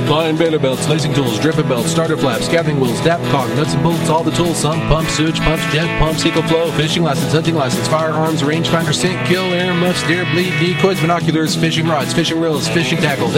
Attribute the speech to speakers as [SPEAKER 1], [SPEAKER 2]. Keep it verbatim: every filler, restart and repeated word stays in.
[SPEAKER 1] Line baler belts, lacing tools, dripping belts, starter flaps, gathering wheels, dap cog, nuts and bolts, all the tools, sump, pump, sewage pumps, jet pumps, eco flow, fishing license, hunting license, firearms, rangefinder, sink, kill, air muffs, deer, bleed, decoys, binoculars, fishing rods, fishing reels, fishing tackle.